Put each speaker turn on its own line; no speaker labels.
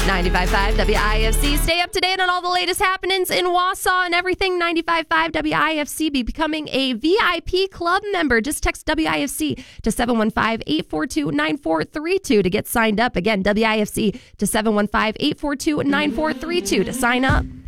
95.5 WIFC. Stay up to date on all the latest happenings in Wausau and everything. 95.5 WIFC. Be becoming a VIP club member. Just text WIFC to 715-842-9432 to get signed up. Again, WIFC to 715-842-9432 to sign up.